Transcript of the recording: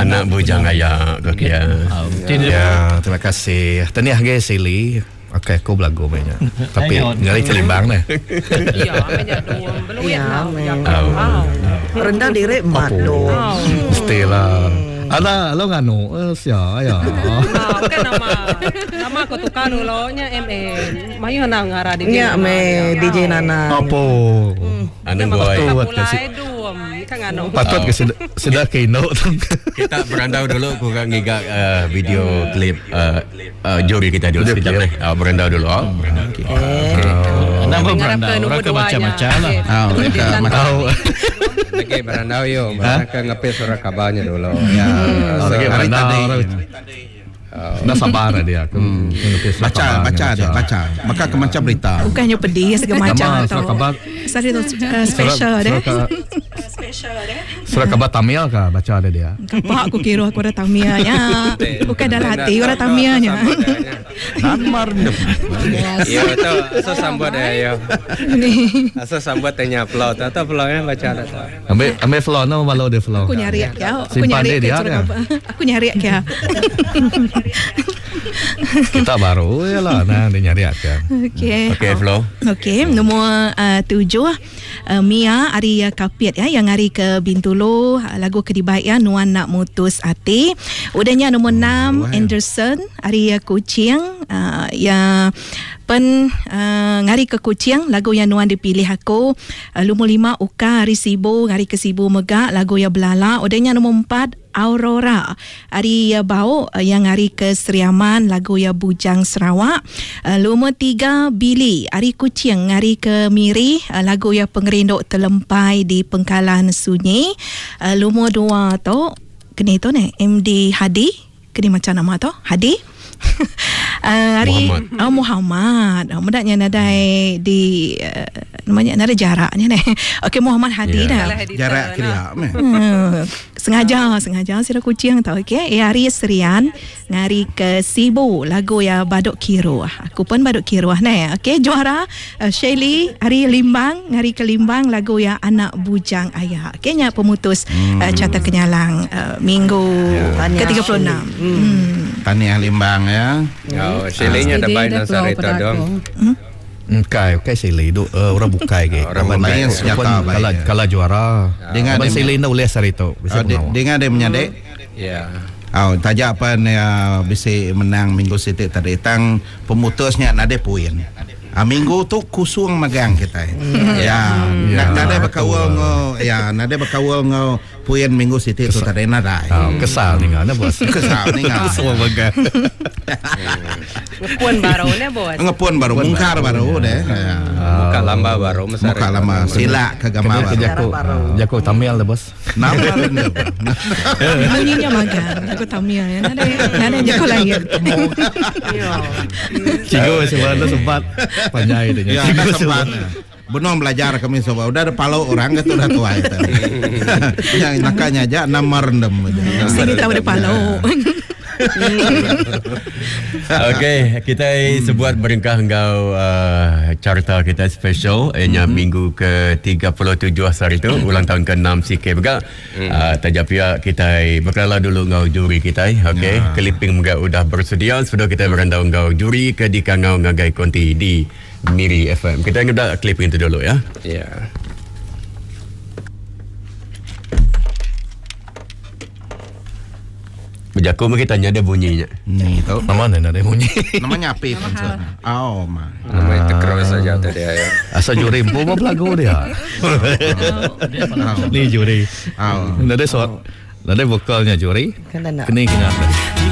anak bujang ayah kaki ya. Ya, terima kasih. Tahniah guys Sili. Okey, aku belagu mainnya. Tapi ngari celimbang nih. Iya, mainnya doang. Belum ya. Rendah diri madu. Mestilah. Ada lo nganu sia ya. Oke nama ko tukano lo nya mayo na ngara di. Nya me DJ Nana. Apa? Anang boy. Patut ke sudah kino. Kita berandau dulu aku ngigak video klip juri kita dulu sekejap nih. Berandau dulu. Nama berandau orang ke macam-macam lah. Lagi berandau yo, mereka ngepes suara kabarnya dulu. Ya, lagi berandau. Dah sabar dia. Baca. Maka ke macam berita. Bukannya pedih segala macam atau. Sorry tu special deh. Surat khabar Tamil kah baca ada dia? Apa aku kira aku ada Tamilnya. Bukan dalam hati aku ada Tamilnya. Namar ndem. Ya tu, asal sambut ya. Asal sambut tanya upload atau uploadnya baca ada. Ambil flow nama malu dia flow. Aku nyari ya. Simpan dia. Aku nyari ya. Kita baru ya lah, nah dia nyari kan. Okey, Flo. Okey, nombor 7 Mia hari Kapiat ya, yang hari ke Bintulu, lagu Kedibaik ya, Nuan Nak Mutus Hati. Udahnya nombor 6 Anderson hari Kucing, ya ngari ke Kucing, lagu yang Nuan dipilih aku. Nombor 5 Uka hari Sibu, ngari ke Sibu Megak, lagu yang Belala. Udahnya nombor 4 Aurora hari Bau, yang hari ke Seriaman, lagu ya Bujang Sarawak. Nombor 3 Billy hari Kucing, hari ke Miri, lagu ya Pengerinduk Terlempai di Pengkalan Sunyi. Nombor 2 tu kini tu ni MD Hadi, kini macam nama tu Hadi. Hari Muhammad. Mudahnya nadai di namanya nada jaraknya ni. Okey, Muhammad Hadi dah. Jarak kira. Sengaja sira Kucing tau. Okey, hari Serian ngari ke Sibu, lagu ya Baduk Kiro. Aku pun Baduk Kiro ni. Okey, juara Shelly hari Limbang, ngari ke Limbang, lagu ya Anak Bujang Ayah. Okey, nya pemutus Carta Kenyalang minggu ke-36. Tahniah Limbang ya. Oh, Shelly-nya ada baik dan sarita dong. Okay, Sili tu orang bukai ke. Orang lain senjata kalau juara. Dengan Sili nak boleh sarita. Dengan dia menyadek. Ya. Tajak apa bisa menang minggu sitik tadi tang pemutusnya nade poin. Minggu tu kusung magang kita. Ya. Nade berkawal ngo poin minggu sitik tu tadi nada. Kesal ni ngana bos. Kesal ni ngana. Kusung magang. Ngepun baru ni bos. Ngepun baru, mungkar baru deh. Muka lamba baru, muka lama. Sila ke gambar baru. Jago Tamil dah bos. Nama rendah. Bunyinya magang. Jago Tamil ya. Nada jago lagi. Cigo sebenarnya sempat panjai tu. Cigo sempat. Benar belajar kami semua. Udah ada palau orang itu dah tua itu. Yang nakanya aja nama rendam. Sini tahu ada palau. Okey, kita sebuat beringkah engkau carta kita special minggu ke-37 hari itu ulang tahun ke-6 CK juga. Tajak pihak kita berkala dulu engkau juri kita. Okey, clipping juga sudah bersedia. Sudah kita berandau engkau juri ke di Kangau ngagai konti di Miri FM. Kita sudah clipping itu dulu ya. Ya. Berjaku kita tanya ada bunyinya. Ni tahu. Nama mana ada bunyi? Namanya apa? Namanya terus saja tadi ya. Asal juri pun mau lagu dia. Ni juri. Nada soal. Nada vokalnya juri. Kena kena.